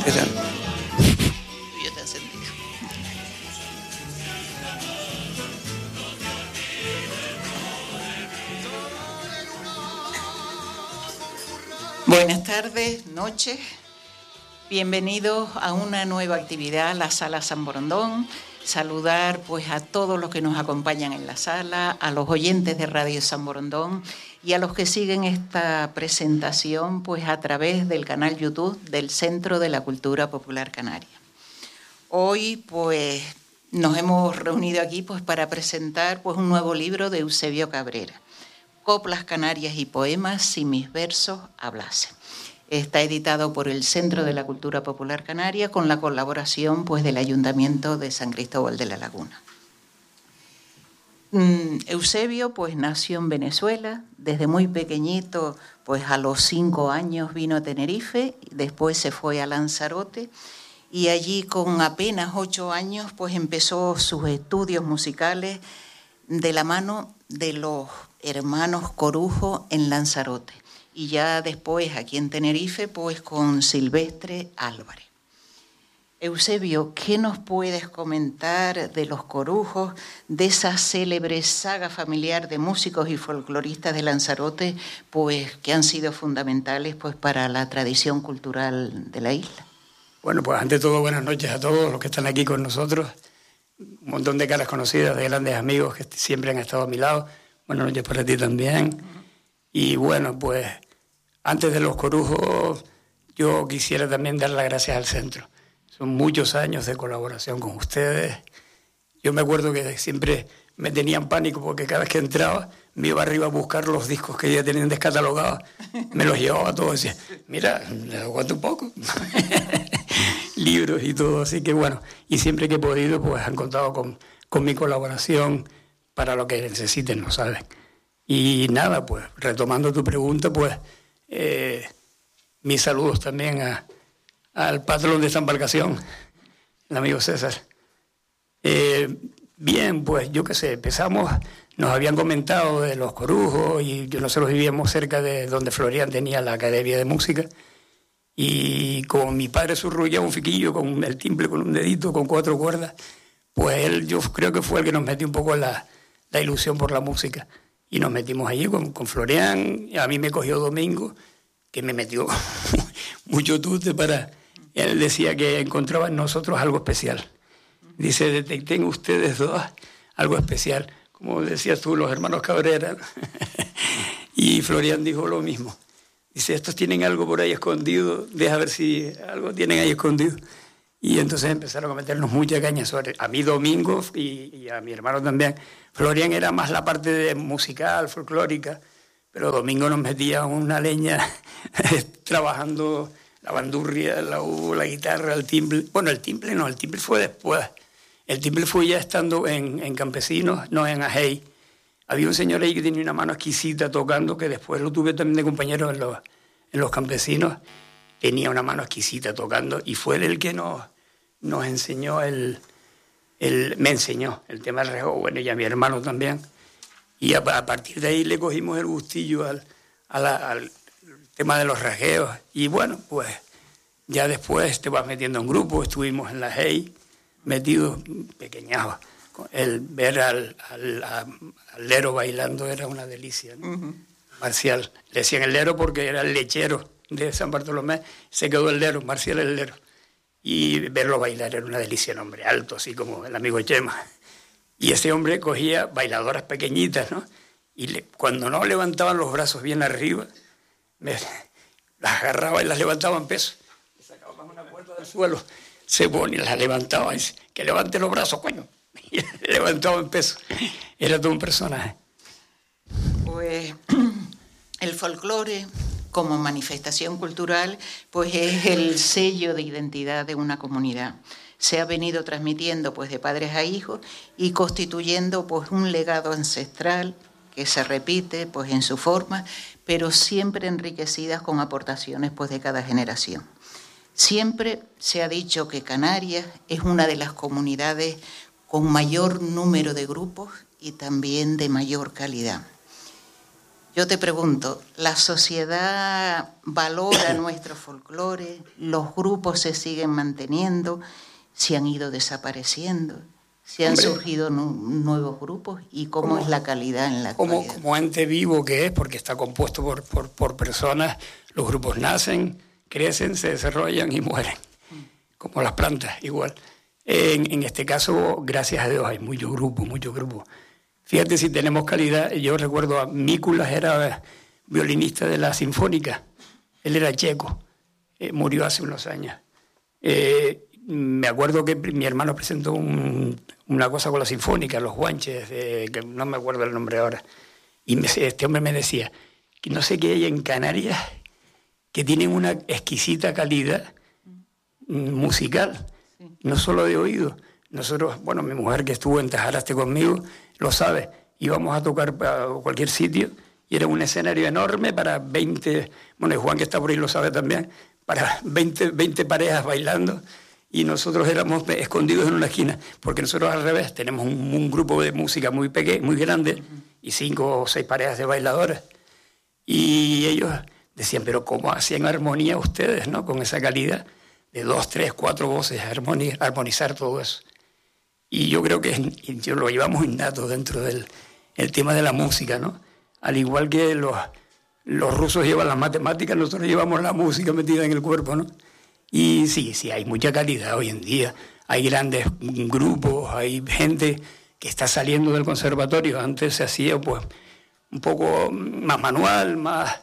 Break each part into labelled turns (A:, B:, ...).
A: Yo te encendí. Buenas tardes, noches. Bienvenidos a una nueva actividad, la Sala San Borondón. Saludar pues a todos los que nos acompañan en la sala, a los oyentes de Radio San Borondón y a los que siguen esta presentación pues a través del canal YouTube del Centro de la Cultura Popular Canaria. Hoy pues nos hemos reunido aquí pues para presentar pues un nuevo libro de Eusebio Cabrera, Coplas Canarias y Poemas si mis versos hablasen. Está editado por el Centro de la Cultura Popular Canaria con la colaboración pues, del Ayuntamiento de San Cristóbal de la Laguna. Eusebio pues, nació en Venezuela. Desde muy pequeñito, pues a los 5 años vino a Tenerife, después se fue a Lanzarote y allí con apenas 8 años pues, empezó sus estudios musicales de la mano de los hermanos Corujo en Lanzarote. Y ya después aquí en Tenerife, pues con Silvestre Álvarez. Eusebio, ¿qué nos puedes comentar de los Corujos, de esa célebre saga familiar de músicos y folcloristas de Lanzarote, pues que han sido fundamentales pues para la tradición cultural de la isla?
B: Bueno, pues ante todo buenas noches a todos los que están aquí con nosotros. Un montón de caras conocidas, de grandes amigos que siempre han estado a mi lado. Buenas noches para ti también. Y bueno, pues antes de los Corujos, yo quisiera también dar las gracias al centro. Son muchos años de colaboración con ustedes. Yo me acuerdo que siempre me tenían pánico porque cada vez que entraba me iba arriba a buscar los discos que ya tenían descatalogados. Me los llevaba todos y decía, mira, le aguanto un poco. Libros y todo, así que bueno. Y siempre que he podido, pues han contado con mi colaboración para lo que necesiten, ¿no saben? Y nada, pues retomando tu pregunta, pues mis saludos también al patrón de esta embarcación, el amigo César. Bien, pues yo qué sé, empezamos, nos habían comentado de los Corujos y nosotros vivíamos cerca de donde Florian tenía la Academia de Música y como mi padre surrullaba un fiquillo con el timbre, con un dedito, con 4 cuerdas, pues él yo creo que fue el que nos metió un poco la ilusión por la música. Y nos metimos allí con Florian. A mí me cogió Domingo, que me metió mucho tute para... Él decía que encontraba en nosotros algo especial. Dice, detecten ustedes dos algo especial. Como decías tú, los hermanos Cabrera. Y Florian dijo lo mismo. Dice, estos tienen algo por ahí escondido. Deja ver si algo tienen ahí escondido. Y entonces empezaron a meternos mucha caña sobre a mí Domingo y a mi hermano también. Florian era más la parte de musical, folclórica, pero Domingo nos metía una leña trabajando la bandurria, la guitarra, el timbre. Bueno, el timbre no, el timbre fue después. El timbre fue ya estando en Campesinos, no en Ajei. Había un señor ahí que tenía una mano exquisita tocando, que después lo tuve también de compañero en los Campesinos. Tenía una mano exquisita tocando y fue él el que nos enseñó me enseñó el tema del rejeo, bueno, y a mi hermano también. Y a partir de ahí le cogimos el gustillo al tema de los rejeos. Y bueno, pues ya después te vas metiendo en grupo, estuvimos en la Hey, metidos pequeñajos. El ver al lero bailando era una delicia, ¿no? Uh-huh. Marcial, le decían el lero porque era el lechero de San Bartolomé, se quedó el lero, Marcial el lero. Y verlo bailar era una delicia, un hombre alto, así como el amigo Chema. Y ese hombre cogía bailadoras pequeñitas, ¿no? Y cuando no levantaban los brazos bien arriba, las agarraba y las levantaba en peso. Le sacaba más una cuerda del suelo, se ponía y las levantaba. Y dice, que levante los brazos, coño. Y levantaba en peso. Era todo un personaje.
A: Pues el folclore como manifestación cultural, pues es el sello de identidad de una comunidad. Se ha venido transmitiendo pues de padres a hijos y constituyendo pues un legado ancestral que se repite pues en su forma, pero siempre enriquecidas con aportaciones pues de cada generación. Siempre se ha dicho que Canarias es una de las comunidades con mayor número de grupos y también de mayor calidad. Yo te pregunto, ¿la sociedad valora nuestro folclore? ¿Los grupos se siguen manteniendo? ¿Se han ido desapareciendo? ¿Se han surgido nuevos grupos? ¿Y cómo es la calidad en la actualidad?
B: Como ente vivo que es, porque está compuesto por personas, los grupos nacen, crecen, se desarrollan y mueren, como las plantas, igual. En este caso, gracias a Dios, hay mucho grupo. Fíjate si tenemos calidad. Yo recuerdo a Mículas, era violinista de la Sinfónica. Él era checo, murió hace unos años. Me acuerdo que mi hermano presentó una cosa con la Sinfónica, los guanches, que no me acuerdo el nombre ahora. Y este hombre me decía que no sé qué hay en Canarias que tienen una exquisita calidad musical, no solo de oído. Nosotros, bueno, mi mujer que estuvo en Tajaraste conmigo, lo sabe, íbamos a tocar a cualquier sitio y era un escenario enorme para 20, bueno, y Juan que está por ahí lo sabe también, para 20 parejas bailando y nosotros éramos escondidos en una esquina, porque nosotros al revés tenemos un grupo de música muy pequeño, muy grande y 5 o 6 parejas de bailadores y ellos decían, pero ¿cómo hacían armonía ustedes, no? Con esa calidad de 2, 3, 4 voces, armonizar todo eso. Y yo creo que yo lo llevamos innato dentro del tema de la música, ¿no? Al igual que los rusos llevan las matemáticas, nosotros llevamos la música metida en el cuerpo, ¿no? Y sí, hay mucha calidad hoy en día. Hay grandes grupos, hay gente que está saliendo del conservatorio. Antes se hacía, pues, un poco más manual, más,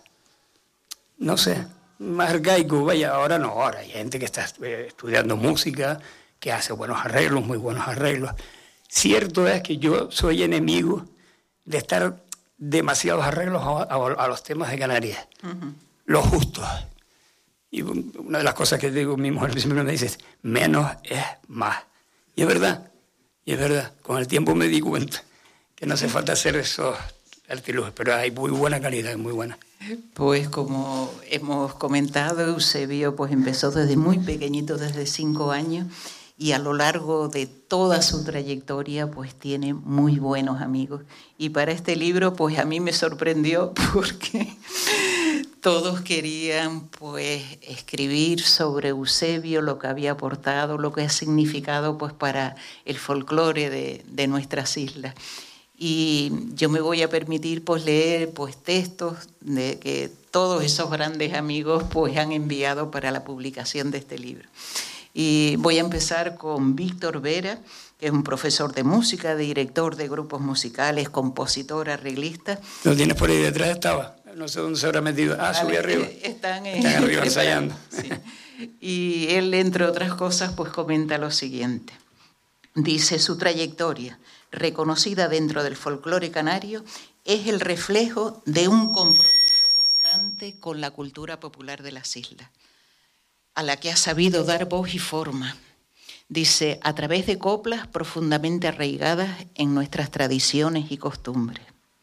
B: no sé, más arcaico. Vaya, ahora no, ahora hay gente que está estudiando música, que hace buenos arreglos, muy buenos arreglos. Cierto es que yo soy enemigo de estar demasiados arreglos a los temas de Canarias, los justos. Y una de las cosas que digo, mi mujer siempre me dice, menos es más. Y es verdad, con el tiempo me di cuenta que no hace falta hacer esos artilugios, pero hay muy buena calidad, muy buena.
A: Pues como hemos comentado, Eusebio pues empezó desde muy pequeñito, desde 5 años, y a lo largo de toda su trayectoria pues tiene muy buenos amigos. Y para este libro pues a mí me sorprendió porque todos querían pues escribir sobre Eusebio, lo que había aportado, lo que ha significado pues para el folclore de nuestras islas. Y yo me voy a permitir pues leer pues textos de que todos esos grandes amigos pues han enviado para la publicación de este libro. Y voy a empezar con Víctor Vera, que es un profesor de música, director de grupos musicales, compositor, arreglista.
B: ¿Lo tienes por ahí detrás? Estaba. No sé dónde se habrá metido. Subí arriba.
A: Están
B: arriba ensayando.
A: Sí. Y él, entre otras cosas, pues comenta lo siguiente. Dice, su trayectoria, reconocida dentro del folclore canario, es el reflejo de un compromiso constante con la cultura popular de las islas, a la que ha sabido dar voz y forma. Dice, a través de coplas profundamente arraigadas en nuestras tradiciones y costumbres.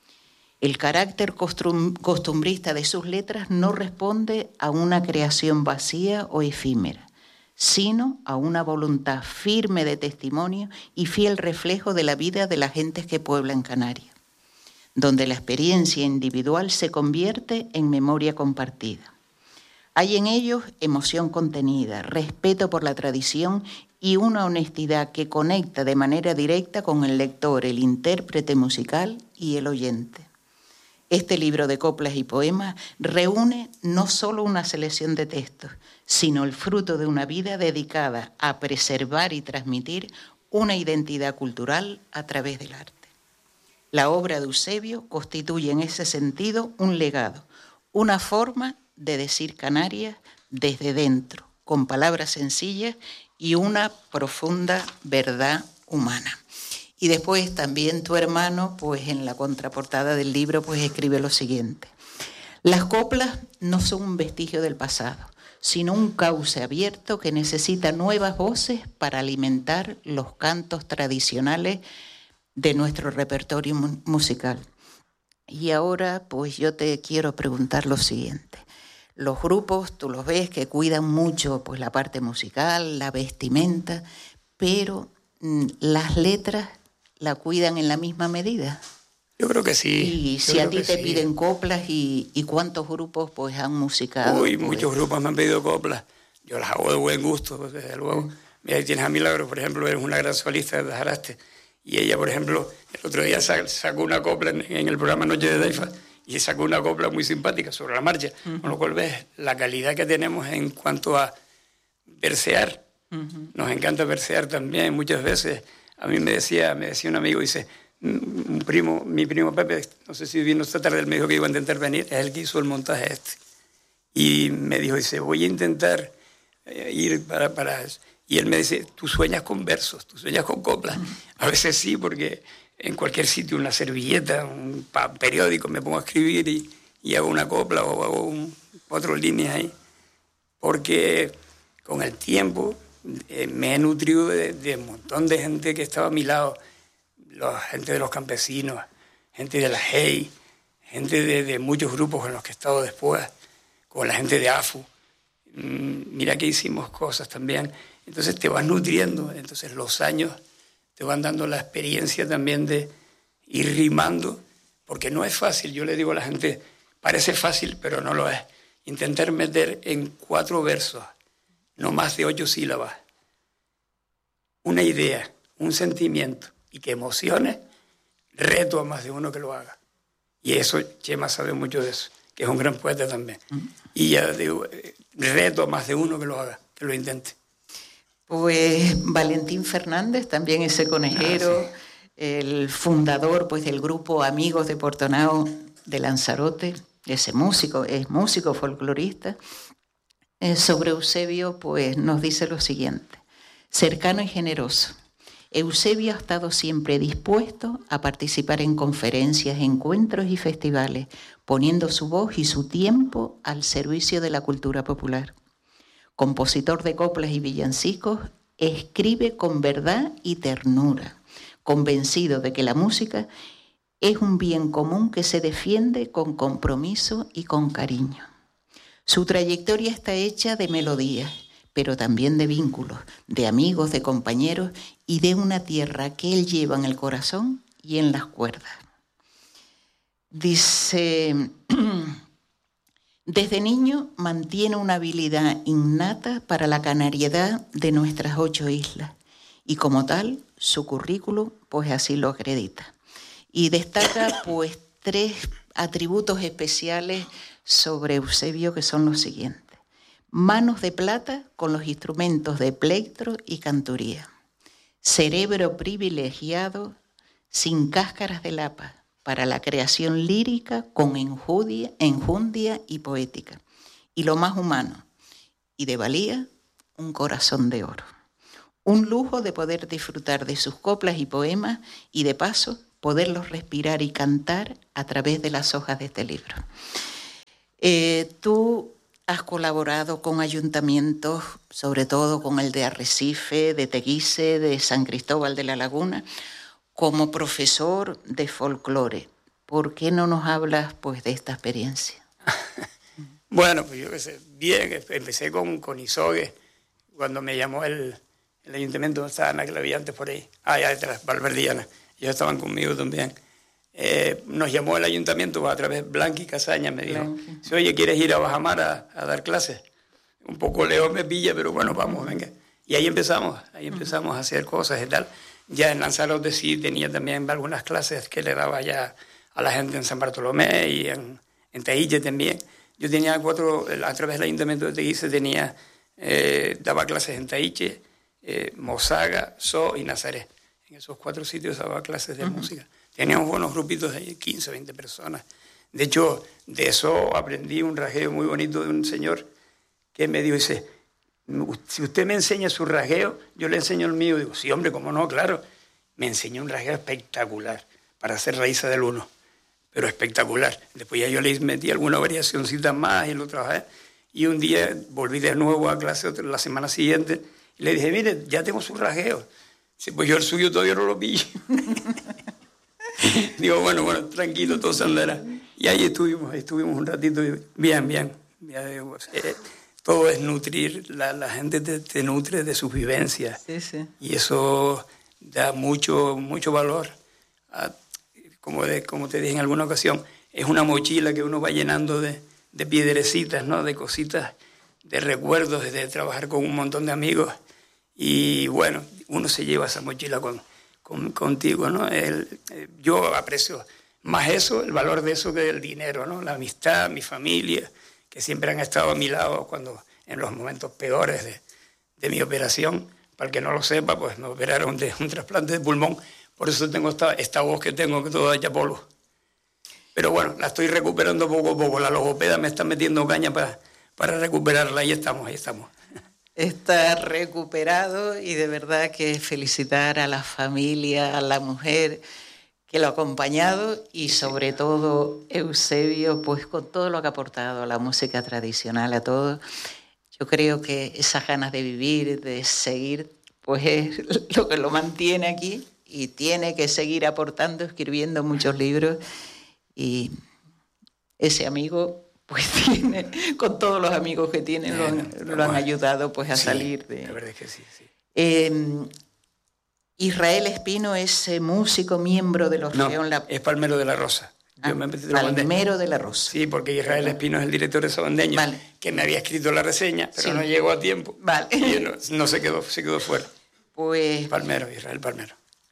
A: El carácter costumbrista de sus letras no responde a una creación vacía o efímera, sino a una voluntad firme de testimonio y fiel reflejo de la vida de las gentes que pueblan Canarias, donde la experiencia individual se convierte en memoria compartida. Hay en ellos emoción contenida, respeto por la tradición y una honestidad que conecta de manera directa con el lector, el intérprete musical y el oyente. Este libro de coplas y poemas reúne no solo una selección de textos, sino el fruto de una vida dedicada a preservar y transmitir una identidad cultural a través del arte. La obra de Eusebio constituye en ese sentido un legado, una forma de decir Canarias desde dentro, con palabras sencillas y una profunda verdad humana. Y después también tu hermano, pues en la contraportada del libro, pues escribe lo siguiente. Las coplas no son un vestigio del pasado, sino un cauce abierto que necesita nuevas voces para alimentar los cantos tradicionales de nuestro repertorio musical. Y ahora, pues yo te quiero preguntar lo siguiente. Los grupos, tú los ves que cuidan mucho pues la parte musical, la vestimenta, pero las letras la cuidan en la misma medida.
B: Yo creo que sí.
A: Y si a ti te piden coplas, ¿y cuántos grupos pues han musicado?
B: Uy, muchos grupos me han pedido coplas. Yo las hago de buen gusto, desde luego. Mira, tienes a Milagro, por ejemplo, eres una gran solista de Dajaraste. Y ella, por ejemplo, el otro día sacó una copla en el programa Noche de Daifa, y sacó una copla muy simpática sobre la marcha, con lo cual ves la calidad que tenemos en cuanto a versear. Nos encanta versear también. Muchas veces a mí me decía un amigo, dice, mi primo Pepe, no sé si vino esta tarde, él me dijo que iba a intentar venir, es el que hizo el montaje este. Y me dijo, dice, voy a intentar ir para eso. Y él me dice, tú sueñas con versos, tú sueñas con coplas. A veces sí, porque en cualquier sitio, una servilleta, un periódico, me pongo a escribir y hago una copla o hago 4 líneas ahí. Porque con el tiempo me he nutrido de un montón de gente que estaba a mi lado, gente de los campesinos, gente de la GEI, gente de muchos grupos en los que he estado después, con la gente de AFU. Mira que hicimos cosas también. Entonces te vas nutriendo, entonces los años te van dando la experiencia también de ir rimando, porque no es fácil. Yo le digo a la gente, parece fácil, pero no lo es. Intentar meter en 4 versos, no más de 8 sílabas, una idea, un sentimiento, y que emocione, reto a más de uno que lo haga. Y eso, Chema sabe mucho de eso, que es un gran poeta también. Y ya digo, reto a más de uno que lo haga, que lo intente.
A: Pues Valentín Fernández, también ese conejero, sí. El fundador pues del grupo Amigos de Portonao de Lanzarote, es músico folclorista. Sobre Eusebio pues nos dice lo siguiente: cercano y generoso. Eusebio ha estado siempre dispuesto a participar en conferencias, encuentros y festivales, poniendo su voz y su tiempo al servicio de la cultura popular. Compositor de coplas y villancicos, escribe con verdad y ternura, convencido de que la música es un bien común que se defiende con compromiso y con cariño. Su trayectoria está hecha de melodías, pero también de vínculos, de amigos, de compañeros y de una tierra que él lleva en el corazón y en las cuerdas. Dice, desde niño mantiene una habilidad innata para la canariedad de nuestras 8 islas y como tal su currículum pues así lo acredita. Y destaca pues 3 atributos especiales sobre Eusebio que son los siguientes. Manos de plata con los instrumentos de plectro y canturía. Cerebro privilegiado sin cáscaras de lapa para la creación lírica con enjundia y poética. Y lo más humano y de valía, un corazón de oro. Un lujo de poder disfrutar de sus coplas y poemas y de paso poderlos respirar y cantar a través de las hojas de este libro. Tú has colaborado con ayuntamientos, sobre todo con el de Arrecife, de Teguise, de San Cristóbal de la Laguna, como profesor de folclore. ¿Por qué no nos hablas pues de esta experiencia?
B: Bueno, pues yo qué sé, bien, empecé con Isogue, cuando me llamó el ayuntamiento donde estaba Ana, que la vi antes por ahí, allá detrás, Valverdiana, ellos estaban conmigo también. Nos llamó el ayuntamiento a través Blanqui Casaña, me dijo, si, oye, ¿quieres ir a Bajamar a dar clases? Un poco lejos me pilla, pero bueno, vamos, venga. Y ahí empezamos a hacer cosas y tal. Ya en Lanzarote sí tenía también algunas clases que le daba ya a la gente en San Bartolomé y en Teguise también. Yo tenía a través del ayuntamiento de Teguise daba clases en Teguise, Mosaga, So y Nazaret. En esos 4 sitios daba clases de música. Teníamos buenos grupitos de 15, 20 personas. De hecho, de eso aprendí un rasgueo muy bonito de un señor que me dijo, dice, si usted me enseña su rasgueo, yo le enseño el mío. Digo, sí, hombre, cómo no, claro. Me enseñó un rasgueo espectacular para hacer raíces del 1, pero espectacular. Después ya yo le metí alguna variacióncita más y lo trabajé. Y un día volví de nuevo a clase la semana siguiente y le dije, mire, ya tengo su rasgueo. Dice, pues yo el suyo todavía no lo pillo. Digo, bueno, tranquilo, todo se andará. Y ahí estuvimos un ratito, bien. Todo es nutrir, la gente te nutre de sus vivencias. Sí. Y eso da mucho valor. como te dije en alguna ocasión, es una mochila que uno va llenando de piedrecitas, ¿no? De cositas, de recuerdos, de trabajar con un montón de amigos. Y bueno, uno se lleva esa mochila contigo, ¿no? Yo aprecio más eso, el valor de eso que el dinero, ¿no? La amistad, mi familia, que siempre han estado a mi lado en los momentos peores de mi operación. Para el que no lo sepa, pues me operaron de un trasplante de pulmón, por eso tengo esta voz que tengo, que toda hecha polvo. Pero bueno, la estoy recuperando poco a poco, la logopeda me está metiendo caña para recuperarla, ahí estamos.
A: Está recuperado y de verdad que felicitar a la familia, a la mujer que lo ha acompañado y sobre todo Eusebio, pues con todo lo que ha aportado a la música tradicional, a todo. Yo creo que esas ganas de vivir, de seguir, pues es lo que lo mantiene aquí y tiene que seguir aportando, escribiendo muchos libros. Y ese amigo, pues tiene, con todos los amigos que tiene, lo han ayudado pues a salir de...
B: La verdad es que sí.
A: Israel Espino es músico, miembro de los Orfeón La...
B: es Palmero de la Rosa.
A: Palmero de la Rosa.
B: Sí, porque Israel Espino es el director de Sabandeño, que me había escrito la reseña, pero no llegó a tiempo. Y no se quedó fuera. Pues... Israel Palmero.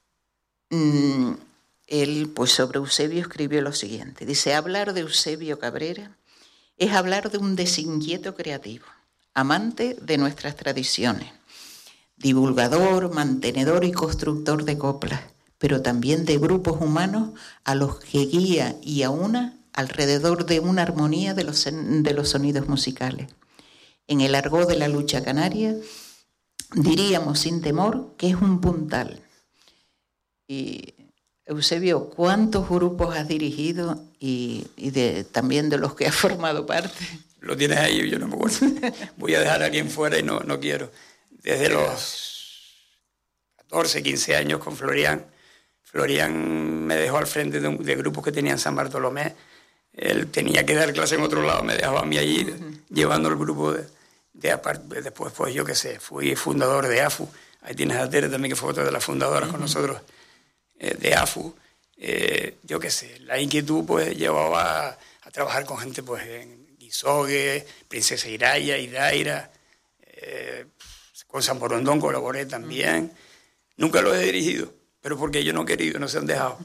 A: Él, pues sobre Eusebio escribió lo siguiente. Dice, hablar de Eusebio Cabrera es hablar de un desinquieto creativo, amante de nuestras tradiciones, divulgador, mantenedor y constructor de coplas, pero también de grupos humanos a los que guía y aúna alrededor de una armonía de los sonidos musicales. En el argot de la lucha canaria, diríamos sin temor que es un puntal. Y Eusebio, ¿cuántos grupos has dirigido y también de los que has formado parte?
B: Lo tienes ahí, yo no me acuerdo. Voy a dejar a alguien fuera y no quiero. Desde los 14, 15 años con Florian. Florian me dejó al frente de grupos que tenían San Bartolomé. Él tenía que dar clase en otro lado, me dejaba a mí allí llevando el grupo después, pues yo qué sé, fui fundador de AFU. Ahí tienes a Tere también, que fue otra de las fundadoras con nosotros de AFU. Yo qué sé, la inquietud pues llevaba a trabajar con gente pues en Guizogue, Princesa Iraya, Idaira, con San Borondón colaboré también. Nunca lo he dirigido, pero porque yo no he querido, no se han dejado.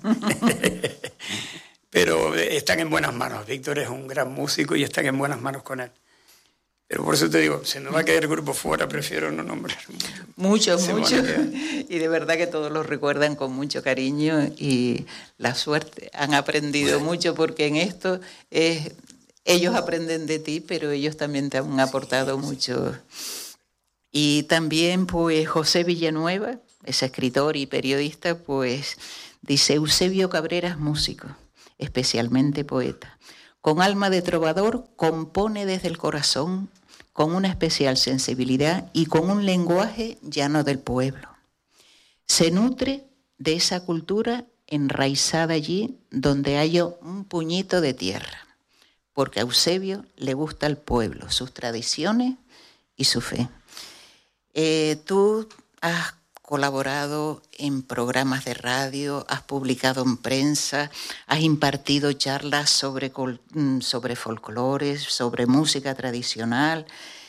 B: Pero están en buenas manos. Víctor es un gran músico y están en buenas manos con él. Pero por eso te digo, se me va a quedar el grupo fuera, prefiero no nombrar
A: muchos. Y de verdad que todos los recuerdan con mucho cariño y la suerte. Han aprendido mucho porque en esto ellos aprenden de ti, pero ellos también te han aportado mucho. Y también pues José Villanueva, es escritor y periodista, pues dice, Eusebio Cabrera es músico, especialmente poeta. Con alma de trovador, compone desde el corazón, con una especial sensibilidad y con un lenguaje llano del pueblo. Se nutre de esa cultura enraizada allí donde hay un puñito de tierra, porque a Eusebio le gusta el pueblo, sus tradiciones y su fe. Tú has colaborado en programas de radio, has publicado en prensa, has impartido charlas sobre folclore, sobre música tradicional,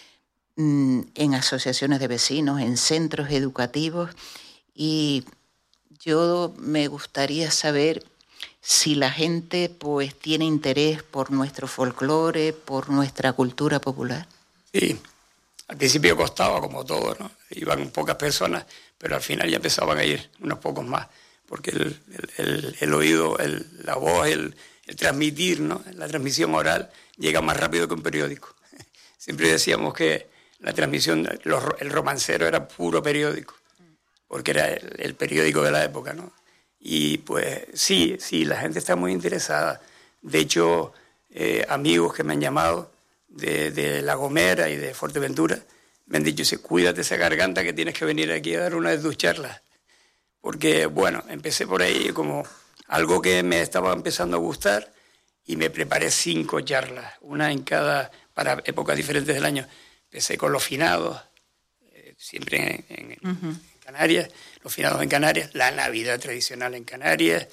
A: en asociaciones de vecinos, en centros educativos. Y yo me gustaría saber si la gente pues tiene interés por nuestro folclore, por nuestra cultura popular.
B: Sí, al principio costaba como todo, ¿no? Iban pocas personas, pero al final ya empezaban a ir unos pocos más, porque el oído, la voz, el transmitir, ¿no? La transmisión oral llega más rápido que un periódico. Siempre decíamos que la transmisión, el romancero era puro periódico, porque era el periódico de la época, ¿no? Y pues sí, la gente está muy interesada. De hecho, amigos que me han llamado de La Gomera y de Fuerteventura, me han dicho, cuídate esa garganta que tienes que venir aquí a dar una de tus charlas. Porque, bueno, empecé por ahí como algo que me estaba empezando a gustar y me preparé 5 charlas, una en cada, para épocas diferentes del año. Empecé con los finados, siempre en Canarias, los finados en Canarias, la Navidad tradicional en Canarias,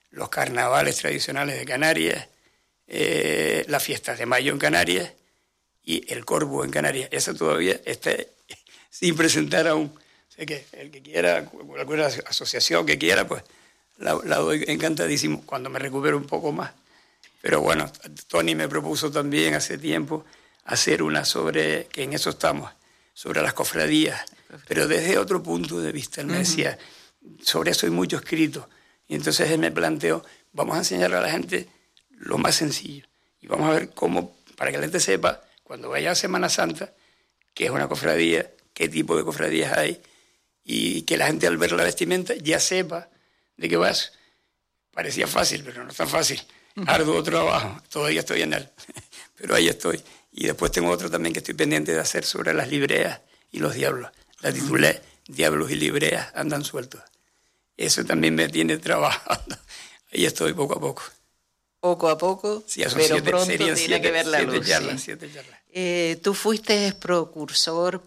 B: los carnavales tradicionales de Canarias, las fiestas de mayo en Canarias y el Corvo en Canarias. Eso todavía está sin presentar aún. Sé que el que quiera, alguna asociación que quiera, pues la doy encantadísimo cuando me recupero un poco más. Pero bueno, Tony me propuso también hace tiempo hacer una sobre, que en eso estamos, sobre las cofradías, pero desde otro punto de vista. Él me decía, sobre eso hay mucho escrito. Y entonces él me planteó, vamos a enseñarle a la gente lo más sencillo. Y vamos a ver cómo, para que la gente sepa, cuando vaya a Semana Santa, qué es una cofradía, qué tipo de cofradías hay, y que la gente al ver la vestimenta ya sepa de qué vas. Parecía fácil, pero no es tan fácil. Arduo trabajo, todavía estoy en él, pero ahí estoy. Y después tengo otro también que estoy pendiente de hacer sobre las libreas y los diablos. La titulé Diablos y libreas andan sueltos. Eso también me tiene trabajando. Ahí estoy poco a poco.
A: Poco a poco,
B: sí,
A: pero pronto tiene que ver la luz.
B: Siete charlas.
A: Tú fuiste precursor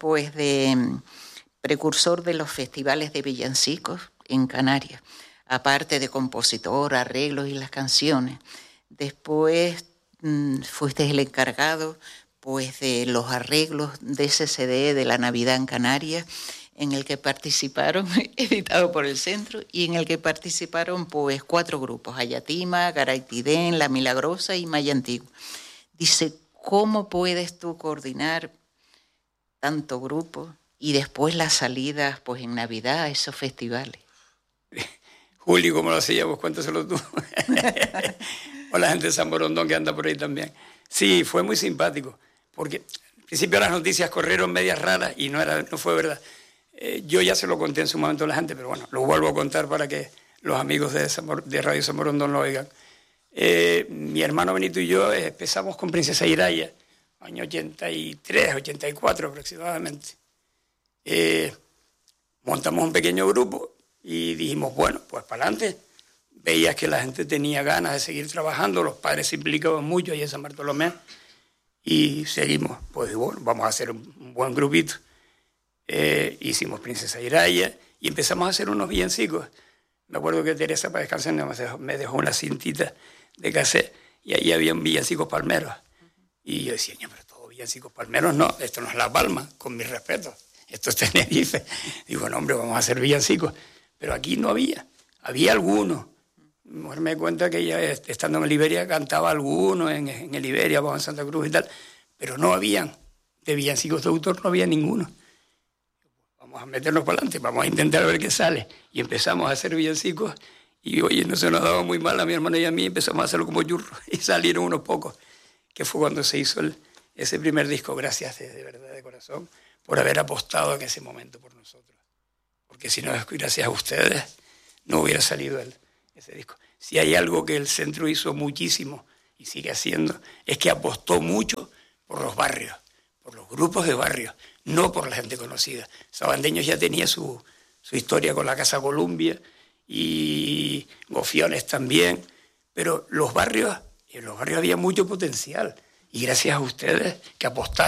A: de los festivales de villancicos en Canarias, aparte de compositor, arreglos y las canciones. Después fuiste el encargado pues de los arreglos de ese CD de la Navidad en Canarias, en el que participaron, editado por el Centro, y en el que participaron pues 4 grupos, Ayatima, Garaitidén, La Milagrosa y Maya Antigua. Dice, ¿cómo puedes tú coordinar tanto grupo y después las salidas pues en Navidad a esos festivales?
B: Juli, ¿cómo lo hacíamos? Cuéntaselo tú. O la gente de San Borondón que anda por ahí también. Sí, fue muy simpático, porque al principio las noticias corrieron medias raras y no fue verdad. Yo ya se lo conté en su momento a la gente, pero bueno, lo vuelvo a contar para que los amigos de Radio San Borondón lo oigan. Mi hermano Benito y yo empezamos con Princesa Iraya, año 83, 84 aproximadamente. Montamos un pequeño grupo y dijimos, bueno, pues para adelante. Veías que la gente tenía ganas de seguir trabajando, los padres se implicaban mucho ahí en San Bartolomé y seguimos, pues bueno, vamos a hacer un buen grupito. Hicimos Princesa Iraya y empezamos a hacer unos villancicos. Me acuerdo que Teresa, para descansar, me dejó una cintita de cassette y ahí había villancicos palmeros. Y yo decía, pero todos villancicos palmeros no, esto no es La Palma, con mi respeto, esto es Tenerife. Digo, no, hombre, vamos a hacer villancicos. Pero aquí no había algunos. Mi mujer me cuenta que ella, estando en Liberia, cantaba algunos en el Liberia, vamos en Santa Cruz y tal, pero no habían, de villancicos de autor no había ninguno. Vamos a meternos para adelante, vamos a intentar ver qué sale. Y empezamos a hacer villancicos y oye, no se nos daba muy mal a mi hermano y a mí, empezamos a hacerlo como churros y salieron unos pocos, que fue cuando se hizo ese primer disco. Gracias de verdad, de corazón, por haber apostado en ese momento por nosotros. Porque si no es gracias a ustedes, no hubiera salido ese disco. Si hay algo que el Centro hizo muchísimo y sigue haciendo, es que apostó mucho por los barrios, por los grupos de barrios, no por la gente conocida. Sabandeños ya tenía su historia con la Casa Columbia y Gofiones también, pero en los barrios había mucho potencial y gracias a ustedes que apostaron